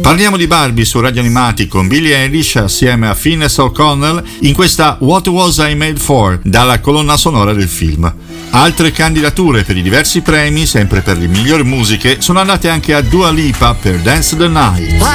Parliamo di Barbie su Radio Animati con Billie Eilish assieme a Finneas O'Connell in questa What Was I Made For, dalla colonna sonora del film. Altre candidature per i diversi premi, sempre per le migliori musiche, sono andate anche a Dua Lipa per Dance the Night.